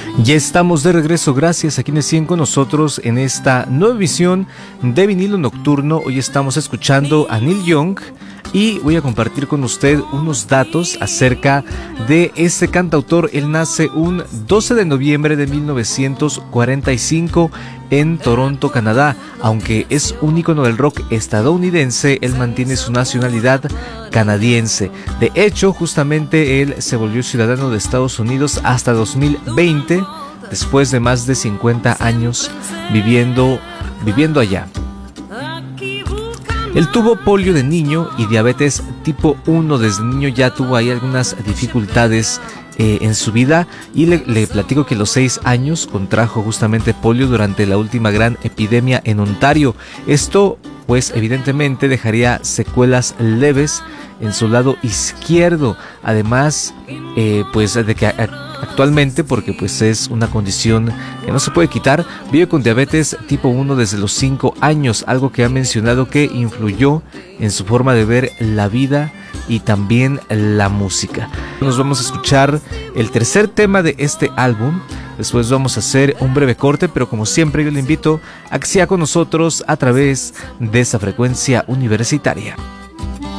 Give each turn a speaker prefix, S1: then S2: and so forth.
S1: Ya estamos de regreso, gracias a quienes siguen con nosotros en esta nueva edición de Vinilo Nocturno. Hoy estamos escuchando a Neil Young y voy a compartir con usted unos datos acerca de este cantautor. Él nace un 12 de noviembre de 1945 en Toronto, Canadá. Aunque es un ícono del rock estadounidense, él mantiene su nacionalidad canadiense. De hecho, justamente él se volvió ciudadano de Estados Unidos hasta 2020, después de más de 50 años viviendo allá. Él tuvo polio de niño y diabetes tipo 1 desde niño. Ya tuvo ahí algunas dificultades en su vida, y le platico que a los 6 años contrajo justamente polio durante la última gran epidemia en Ontario. Esto pues evidentemente dejaría secuelas leves en su lado izquierdo, además pues de que actualmente, porque pues es una condición que no se puede quitar, vive con diabetes tipo 1 desde los 5 años, algo que ha mencionado que influyó en su forma de ver la vida y también la música. Nos vamos a escuchar el tercer tema de este álbum. Después vamos a hacer un breve corte, pero como siempre yo le invito a que sea con nosotros a través de esa frecuencia universitaria.